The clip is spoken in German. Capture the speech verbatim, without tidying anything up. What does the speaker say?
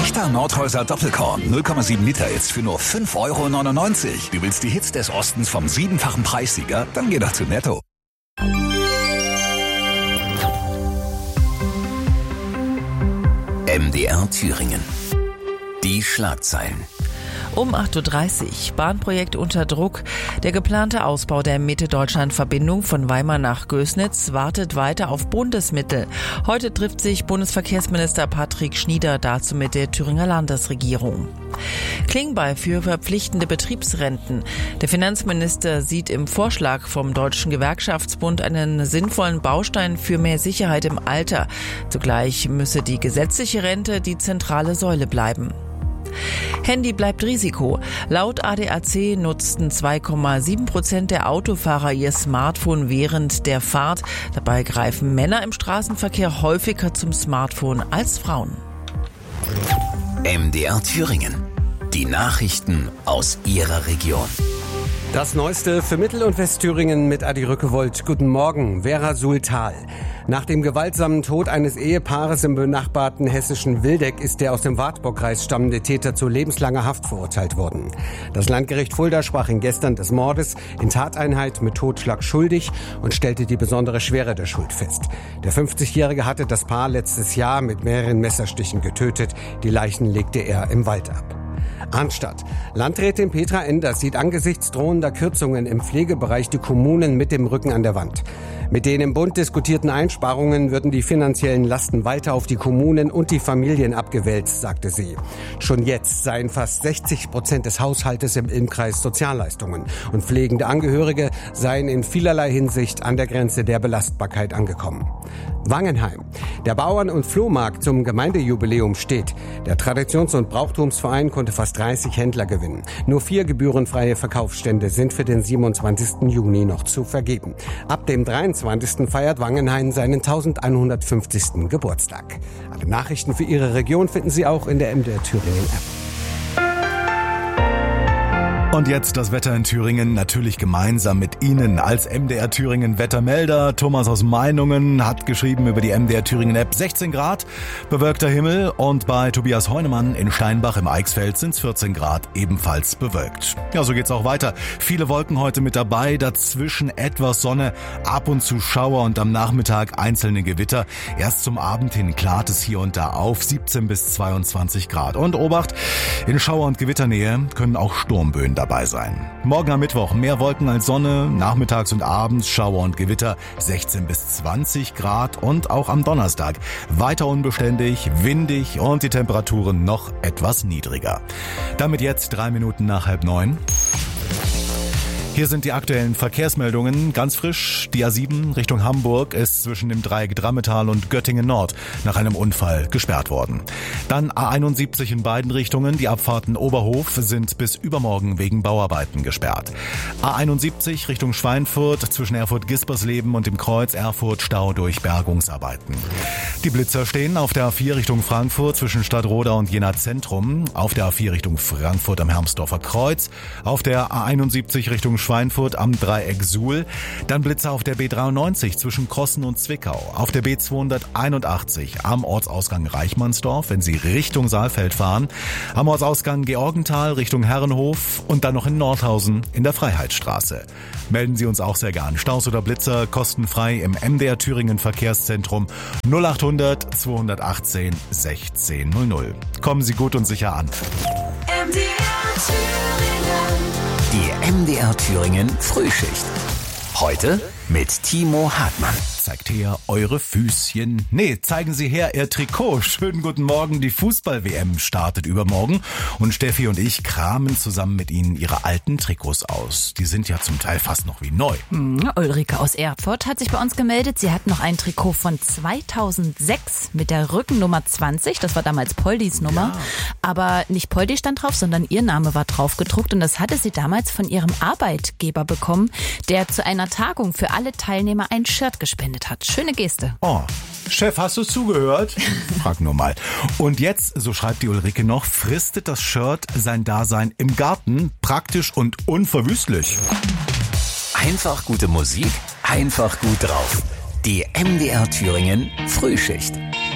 Echter Nordhäuser Doppelkorn, null Komma sieben Liter jetzt für nur fünf Euro neunundneunzig. Du willst die Hits des Ostens vom siebenfachen Preissieger? Dann geh doch zu Netto. M D R Thüringen. Die Schlagzeilen. Um acht Uhr dreißig, Bahnprojekt unter Druck. Der geplante Ausbau der Mitte-Deutschland-Verbindung von Weimar nach Gößnitz wartet weiter auf Bundesmittel. Heute trifft sich Bundesverkehrsminister Patrick Schnieder dazu mit der Thüringer Landesregierung. Klingbeil für verpflichtende Betriebsrenten. Der Finanzminister sieht im Vorschlag vom Deutschen Gewerkschaftsbund einen sinnvollen Baustein für mehr Sicherheit im Alter. Zugleich müsse die gesetzliche Rente die zentrale Säule bleiben. Handy bleibt Risiko. Laut A D A C nutzten zwei Komma sieben Prozent der Autofahrer ihr Smartphone während der Fahrt. Dabei greifen Männer im Straßenverkehr häufiger zum Smartphone als Frauen. M D R Thüringen. Die Nachrichten aus Ihrer Region. Das Neueste für Mittel- und Westthüringen mit Adi Rückewold. Guten Morgen, Vera Sultal. Nach dem gewaltsamen Tod eines Ehepaares im benachbarten hessischen Wildeck ist der aus dem Wartburgkreis stammende Täter zu lebenslanger Haft verurteilt worden. Das Landgericht Fulda sprach ihn gestern des Mordes in Tateinheit mit Totschlag schuldig und stellte die besondere Schwere der Schuld fest. Der fünfzigjährige hatte das Paar letztes Jahr mit mehreren Messerstichen getötet. Die Leichen legte er im Wald ab. Arnstadt. Landrätin Petra Enders sieht angesichts drohender Kürzungen im Pflegebereich die Kommunen mit dem Rücken an der Wand. Mit den im Bund diskutierten Einsparungen würden die finanziellen Lasten weiter auf die Kommunen und die Familien abgewälzt, sagte sie. Schon jetzt seien fast sechzig Prozent des Haushaltes im Innenkreis Sozialleistungen und pflegende Angehörige seien in vielerlei Hinsicht an der Grenze der Belastbarkeit angekommen. Wangenheim. Der Bauern- und Flohmarkt zum Gemeindejubiläum steht. Der Traditions- und Brauchtumsverein konnte fast dreißig Händler gewinnen. Nur vier gebührenfreie Verkaufsstände sind für den siebenundzwanzigsten Juni noch zu vergeben. Ab dem dreiundzwanzigsten feiert Wangenheim seinen elfhundertfünfzigsten Geburtstag. Alle Nachrichten für Ihre Region finden Sie auch in der M D R Thüringen App. Und jetzt das Wetter in Thüringen, natürlich gemeinsam mit Ihnen als M D R Thüringen Wettermelder. Thomas aus Meinungen hat geschrieben über die M D R Thüringen App sechzehn Grad, bewölkter Himmel, und bei Tobias Heunemann in Steinbach im Eichsfeld sind es vierzehn Grad, ebenfalls bewölkt. Ja, so geht's auch weiter. Viele Wolken heute mit dabei, dazwischen etwas Sonne, ab und zu Schauer und am Nachmittag einzelne Gewitter. Erst zum Abend hin klart es hier und da auf, siebzehn bis zweiundzwanzig Grad. Und Obacht, in Schauer- und Gewitternähe können auch Sturmböen dabei sein. Morgen am Mittwoch mehr Wolken als Sonne, nachmittags und abends Schauer und Gewitter, sechzehn bis zwanzig Grad, und auch am Donnerstag weiter unbeständig, windig und die Temperaturen noch etwas niedriger. Damit jetzt drei Minuten nach halb neun. Hier sind die aktuellen Verkehrsmeldungen, ganz frisch. Die A sieben Richtung Hamburg ist zwischen dem Dreieck Drammetal und Göttingen Nord nach einem Unfall gesperrt worden. Dann A einundsiebzig in beiden Richtungen. Die Abfahrten Oberhof sind bis übermorgen wegen Bauarbeiten gesperrt. A einundsiebzig Richtung Schweinfurt zwischen Erfurt-Gispersleben und dem Kreuz Erfurt Stau durch Bergungsarbeiten. Die Blitzer stehen auf der A vier Richtung Frankfurt zwischen Stadtroda und Jena Zentrum. Auf der A vier Richtung Frankfurt am Hermsdorfer Kreuz. Auf der A einundsiebzig Richtung Schweinfurt am Dreieck Suhl. Dann Blitzer auf der B dreiundneunzig zwischen Krossen und Zwickau. Auf der B zweihunderteinundachtzig am Ortsausgang Reichmannsdorf, wenn Sie Richtung Saalfeld fahren. Am Ortsausgang Georgenthal Richtung Herrenhof und dann noch in Nordhausen in der Freiheitsstraße. Melden Sie uns auch sehr gern. Staus oder Blitzer kostenfrei im M D R Thüringen Verkehrszentrum null achthundert zweihundertachtzehn sechzehn null null. Kommen Sie gut und sicher an. M D R Thüringen. Die M D R Thüringen Frühschicht. Heute mit Timo Hartmann. Zeigt her eure Füßchen. Nee, zeigen Sie her Ihr Trikot. Schönen guten Morgen. Die Fußball-W M startet übermorgen. Und Steffi und ich kramen zusammen mit Ihnen Ihre alten Trikots aus. Die sind ja zum Teil fast noch wie neu. Hm, Ulrike aus Erfurt hat sich bei uns gemeldet. Sie hat noch ein Trikot von zweitausendsechs mit der Rückennummer zwanzig. Das war damals Poldis Nummer. Ja. Aber nicht Poldi stand drauf, sondern ihr Name war drauf gedruckt. Und das hatte sie damals von ihrem Arbeitgeber bekommen, der zu einer Tagung für alle Teilnehmer ein Shirt gespendet hat. Schöne Geste. Oh, Chef, hast du zugehört? Frag nur mal. Und jetzt, so schreibt die Ulrike noch, fristet das Shirt sein Dasein im Garten, praktisch und unverwüstlich. Einfach gute Musik, einfach gut drauf. Die M D R Thüringen Frühschicht.